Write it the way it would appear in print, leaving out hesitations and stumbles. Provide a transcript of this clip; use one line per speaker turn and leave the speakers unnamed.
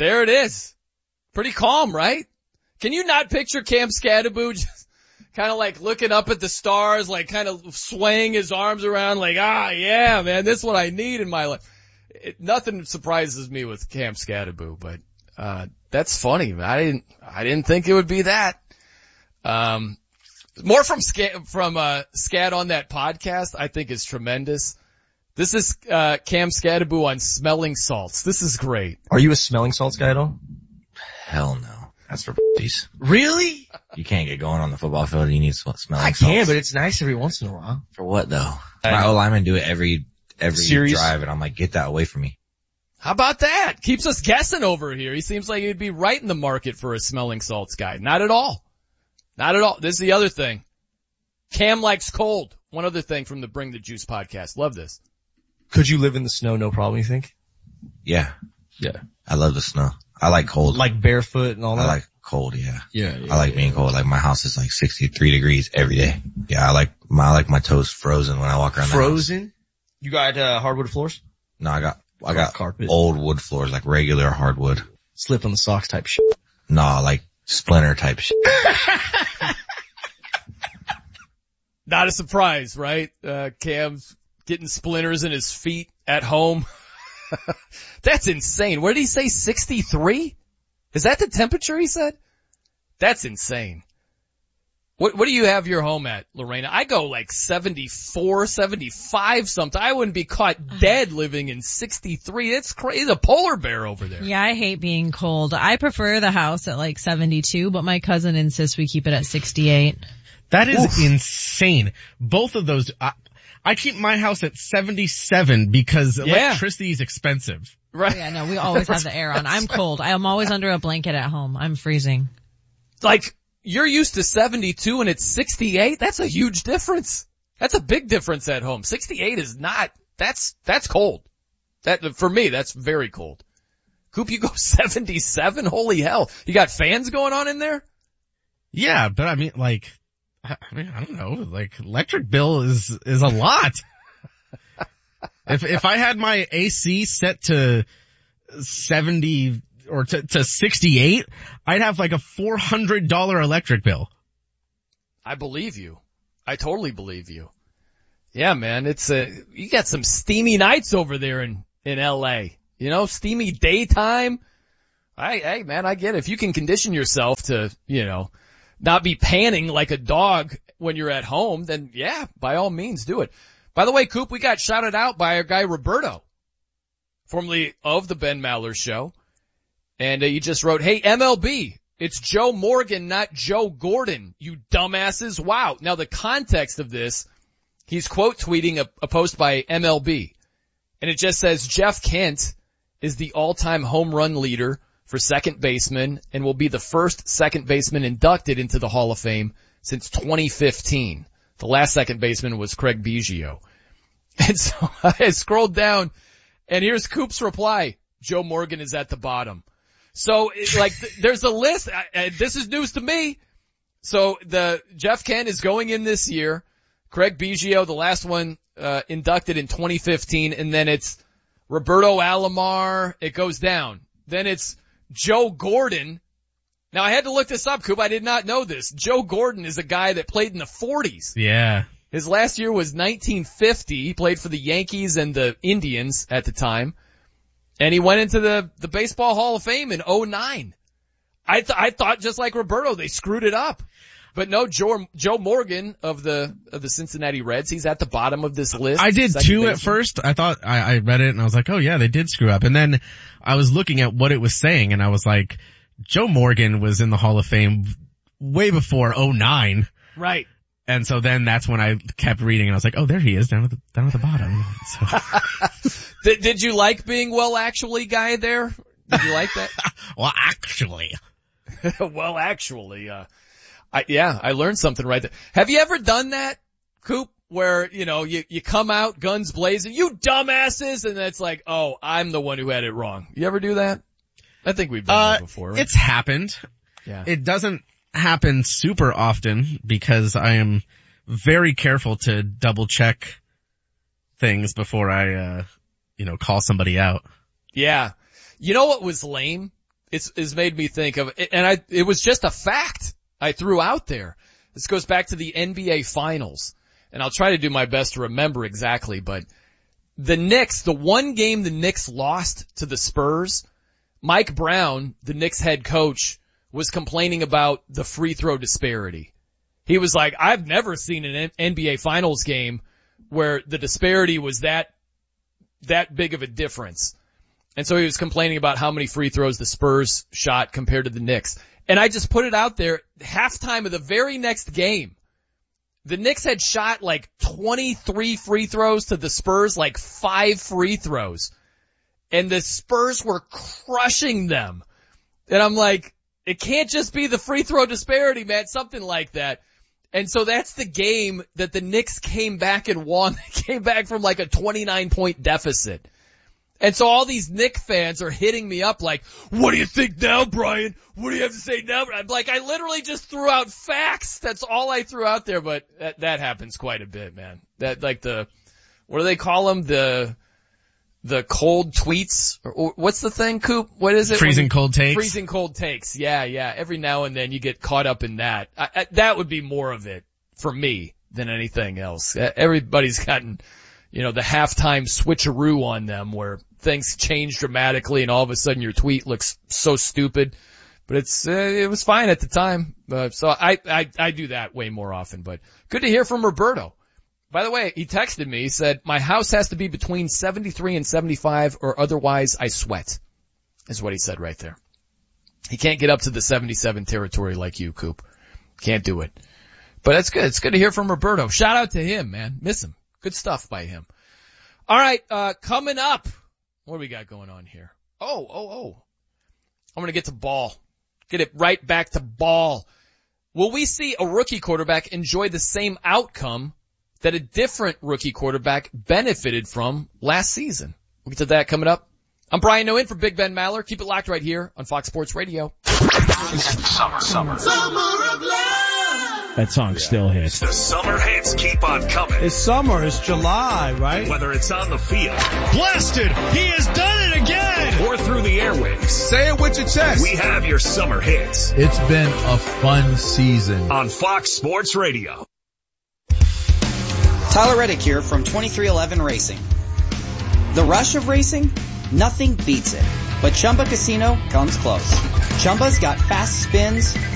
There it is. Pretty calm, right? Can you not picture Cam Scadaboo just kind of like looking up at the stars, like kind of swaying his arms around like, yeah, man, this is what I need in my life. Nothing surprises me with Cam Scadaboo, but, that's funny. I didn't think it would be that. More from Scad on that podcast, I think is tremendous. This is, Cam Scadaboo on smelling salts. This is great.
Are you a smelling salts guy at all?
Hell no. That's for p****s.
Really?
You can't get going on the football field. You need smelling salts.
I can, but it's nice every once in a while.
For what though? My O-linemen do it every
Series?
drive, and I'm like, get that away from me.
How about that? Keeps us guessing over here. He seems like he'd be right in the market for a smelling salts guy. Not at all. Not at all. This is the other thing. Cam likes cold. One other thing from the Bring the Juice podcast. Love this.
Could you live in the snow, no problem, you think?
Yeah.
Yeah.
I love the snow. I like cold.
Like barefoot and all that?
I like cold, yeah.
Yeah.
I like being cold. Like my house is like 63 degrees every day. Yeah, I like my toes frozen when I walk around the house.
Frozen? You got, hardwood floors?
No, I got
carpet.
Old wood floors, like regular hardwood.
Slip on the socks type shit.
Nah, like splinter type shit.
Not a surprise, right? Cam's getting splinters in his feet at home. That's insane. What did he say? 63? Is that the temperature he said? That's insane. What do you have your home at, Lorena? I go like 74, 75 something. I wouldn't be caught dead living in 63. It's crazy. A polar bear over there.
Yeah, I hate being cold. I prefer the house at like 72, but my cousin insists we keep it at 68.
That is insane. Both of those, I keep my house at 77 because electricity is expensive.
Right.
Yeah, no, we always have the air on. I'm cold. I'm always under a blanket at home. I'm freezing.
Like, you're used to 72 and it's 68? That's a huge difference. That's a big difference at home. 68 is not, that's cold. For me, that's very cold. Coop, you go 77? Holy hell. You got fans going on in there?
Yeah, but I mean, I don't know, like electric bill is a lot. If I had my AC set to 70 or to 68, I'd have like a $400 electric bill.
I believe you. I totally believe you. Yeah, man, you got some steamy nights over there in LA. You know, steamy daytime. Hey man, I get it. If you can condition yourself to, not be panning like a dog when you're at home, then yeah, by all means do it. By the way, Coop, we got shouted out by our guy Roberto, formerly of the Ben Maller Show. And he just wrote, hey, MLB, it's Joe Morgan, not Joe Gordon, you dumbasses. Wow. Now the context of this, he's quote tweeting a post by MLB. And it just says, Jeff Kent is the all-time home run leader for second baseman and will be the first second baseman inducted into the Hall of Fame since 2015. The last second baseman was Craig Biggio. And so I scrolled down and here's Coop's reply. Joe Morgan is at the bottom. So there's a list. This is news to me. So Jeff Kent is going in this year. Craig Biggio, the last one, inducted in 2015. And then it's Roberto Alomar. It goes down. Then it's Joe Gordon. Now I had to look this up, Coop. I did not know this. Joe Gordon is a guy that played in the 40s.
Yeah.
His last year was 1950. He played for the Yankees and the Indians at the time. And he went into the Baseball Hall of Fame in 2009. I thought just like Roberto, they screwed it up. But no, Joe Morgan of the Cincinnati Reds, he's at the bottom of this list.
I did too at first. I thought I read it and I was like, oh yeah, they did screw up. And then I was looking at what it was saying and I was like, Joe Morgan was in the Hall of Fame way before 2009.
Right.
And so then that's when I kept reading and I was like, oh, there he is down at the bottom. So.
Did you like being well actually guy there? Did you like that?
Well, actually.
Well, actually, I learned something right there. Have you ever done that, Coop, where, you come out guns blazing, you dumbasses, and it's like, oh, I'm the one who had it wrong. You ever do that? I think we've done that before, right?
It's happened.
Yeah.
It doesn't happen super often because I am very careful to double check things before I, call somebody out.
Yeah. You know what was lame? it's made me think of, and it was just a fact I threw out there. This goes back to the NBA Finals, and I'll try to do my best to remember exactly, but the Knicks, the one game the Knicks lost to the Spurs, Mike Brown, the Knicks head coach, was complaining about the free throw disparity. He was like, I've never seen an NBA Finals game where the disparity was that big of a difference. And so he was complaining about how many free throws the Spurs shot compared to the Knicks. And I just put it out there, halftime of the very next game, the Knicks had shot like 23 free throws to the Spurs, like 5 free throws. And the Spurs were crushing them. And I'm like, it can't just be the free throw disparity, man, something like that. And so that's the game that the Knicks came back and won. They came back from like a 29-point deficit. And so all these Knicks fans are hitting me up like, what do you think now, Brian? What do you have to say now? I'm like, I literally just threw out facts. That's all I threw out there, but that happens quite a bit, man. That, like what do they call them? The cold tweets? Or what's the thing, Coop? What is it?
Freezing cold takes?
Freezing cold takes. Yeah. Every now and then you get caught up in that. That would be more of it for me than anything else. Everybody's gotten, the halftime switcheroo on them where things change dramatically and all of a sudden your tweet looks so stupid. But it was fine at the time. So I do that way more often, but good to hear from Roberto. By the way, he texted me, he said, my house has to be between 73 and 75 or otherwise I sweat, is what he said right there. He can't get up to the 77 territory like you, Coop. Can't do it. But that's good. It's good to hear from Roberto. Shout out to him, man. Miss him. Good stuff by him. All right, coming up. What do we got going on here? Oh. I'm going to get to ball. Get it right back to ball. Will we see a rookie quarterback enjoy the same outcome that a different rookie quarterback benefited from last season? We'll get to that coming up. I'm Brian Noen for Big Ben Maller. Keep it locked right here on Fox Sports Radio.
Summer of love.
That song still hits.
The summer hits keep on coming.
It's summer. It's July, right?
Whether it's on the field.
Blasted! He has done it again!
Or through the airwaves.
Say it with your chest.
We have your summer hits.
It's been a fun season.
On Fox Sports Radio.
Tyler Reddick here from 2311 Racing. The rush of racing? Nothing beats it. But Chumba Casino comes close. Chumba's got fast spins,